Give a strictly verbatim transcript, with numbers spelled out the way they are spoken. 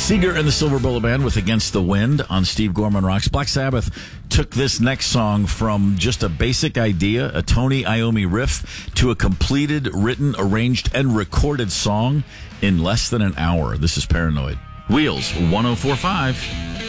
Seeger and the Silver Bullet Band with Against the Wind on Steve Gorman Rocks. Black Sabbath took this next song from just a basic idea, a Tony Iommi riff, to a completed, written, arranged, and recorded song in less than an hour. This is Paranoid. Wheels, one oh four point five.